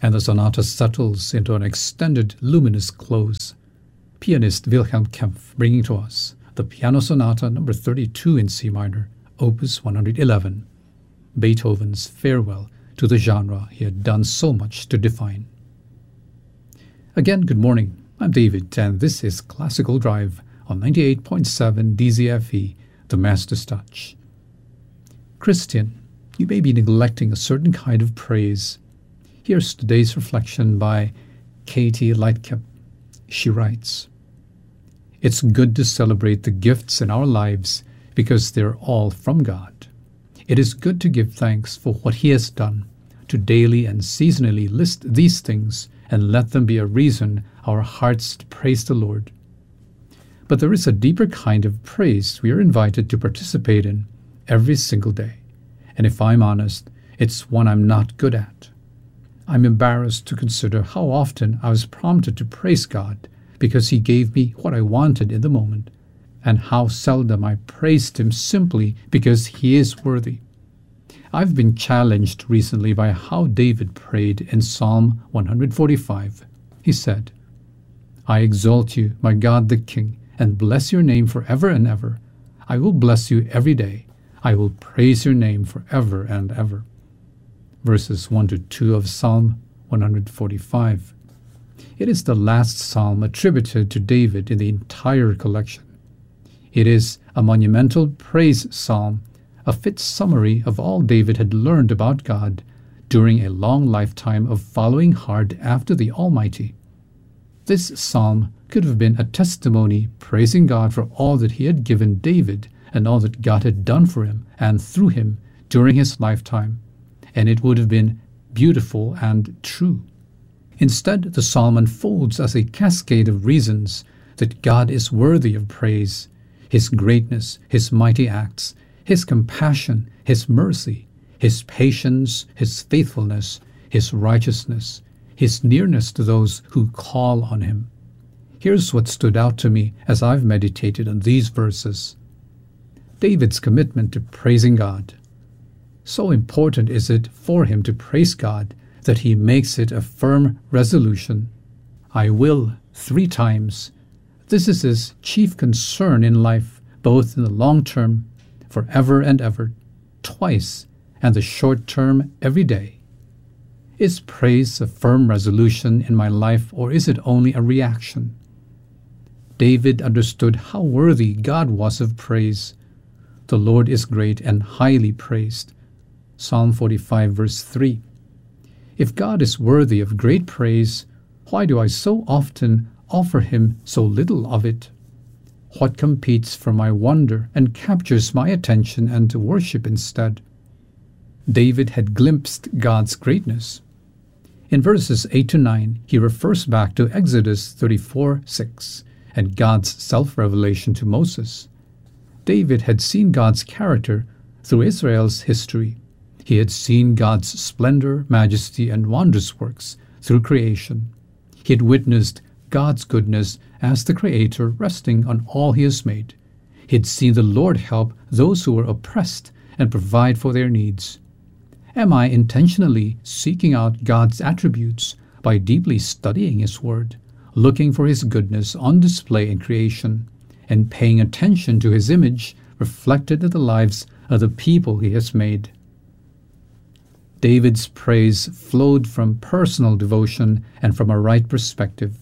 and the sonata settles into an extended, luminous close. Pianist Wilhelm Kempff bringing to us the Piano Sonata number 32 in C minor, Opus 111, Beethoven's farewell to the genre he had done so much to define. Again, good morning. I'm David, and this is Classical Drive on 98.7 DZFE, the Master's Touch. Christian, you may be neglecting a certain kind of praise. Here's today's reflection by Katie Lightcap. She writes, "It's good to celebrate the gifts in our lives because they're all from God. It is good to give thanks for what He has done, to daily and seasonally list these things and let them be a reason our hearts to praise the Lord. But there is a deeper kind of praise we are invited to participate in every single day. And if I'm honest, it's one I'm not good at. I'm embarrassed to consider how often I was prompted to praise God because He gave me what I wanted in the moment, and how seldom I praised Him simply because He is worthy. I've been challenged recently by how David prayed in Psalm 145. He said, 'I exalt you, my God the King, and bless your name forever and ever. I will bless you every day. I will praise your name forever and ever.'" Verses 1 to 2 of Psalm 145. It is the last psalm attributed to David in the entire collection. It is a monumental praise psalm, a fit summary of all David had learned about God during a long lifetime of following hard after the Almighty. This psalm could have been a testimony praising God for all that He had given David and all that God had done for him and through him during his lifetime, and it would have been beautiful and true. Instead, the psalm unfolds as a cascade of reasons that God is worthy of praise: His greatness, His mighty acts, His compassion, His mercy, His patience, His faithfulness, His righteousness, His nearness to those who call on Him. Here's what stood out to me as I've meditated on these verses. David's commitment to praising God. So important is it for him to praise God that he makes it a firm resolution. "I will," 3 times. This is his chief concern in life, both in the long term, forever and ever, twice, and the short term, every day. Is praise a firm resolution in my life, or is it only a reaction? David understood how worthy God was of praise. The Lord is great and highly praised. Psalm 45, verse 3. If God is worthy of great praise, why do I so often offer Him so little of it? What competes for my wonder and captures my attention and worship instead? David had glimpsed God's greatness. In verses 8 to 9, he refers back to Exodus 34:6 and God's self-revelation to Moses. David had seen God's character through Israel's history. He had seen God's splendor, majesty, and wondrous works through creation. He had witnessed God's goodness as the Creator resting on all He has made. He had seen the Lord help those who were oppressed and provide for their needs. Am I intentionally seeking out God's attributes by deeply studying His Word, looking for His goodness on display in creation, and paying attention to His image reflected in the lives of the people He has made? David's praise flowed from personal devotion and from a right perspective.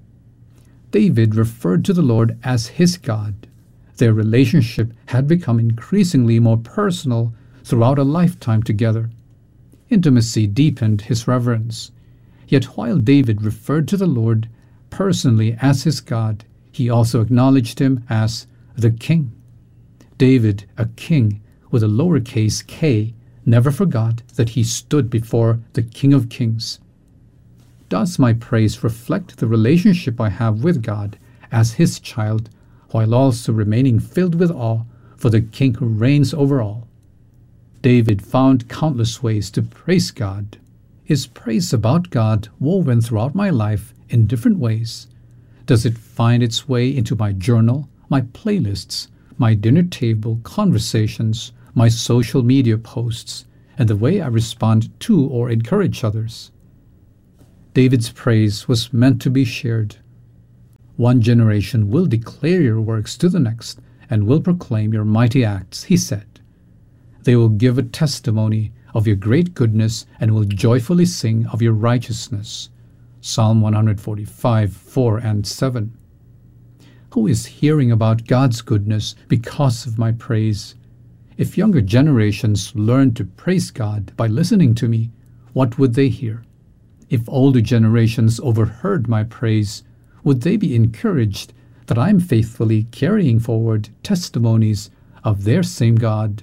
David referred to the Lord as his God. Their relationship had become increasingly more personal throughout a lifetime together. Intimacy deepened his reverence. Yet while David referred to the Lord personally as his God, he also acknowledged Him as the King. David, a king with a lowercase k, never forgot that he stood before the King of Kings. Does my praise reflect the relationship I have with God as His child, while also remaining filled with awe for the King who reigns over all? David found countless ways to praise God. Is praise about God woven throughout my life in different ways? Does it find its way into my journal, my playlists, my dinner table conversations, my social media posts, and the way I respond to or encourage others? David's praise was meant to be shared. One generation will declare your works to the next and will proclaim your mighty acts, he said. They will give a testimony of your great goodness and will joyfully sing of your righteousness. Psalm 145, 4 and 7. Who is hearing about God's goodness because of my praise? If younger generations learned to praise God by listening to me, what would they hear? If older generations overheard my praise, would they be encouraged that I am faithfully carrying forward testimonies of their same God?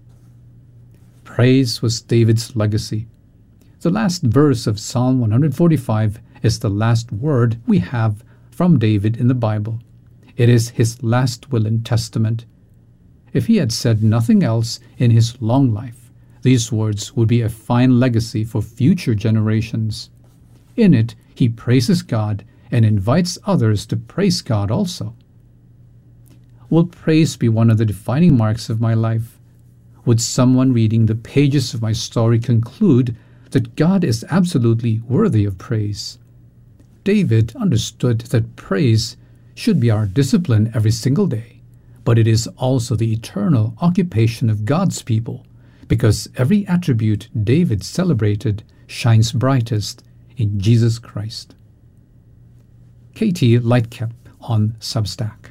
Praise was David's legacy. The last verse of Psalm 145 is the last word we have from David in the Bible. It is his last will and testament. If he had said nothing else in his long life, these words would be a fine legacy for future generations. In it, he praises God and invites others to praise God also. Will praise be one of the defining marks of my life? Would someone reading the pages of my story conclude that God is absolutely worthy of praise? David understood that praise should be our discipline every single day, but it is also the eternal occupation of God's people, because every attribute David celebrated shines brightest in Jesus Christ. K.T. Lightcap on Substack.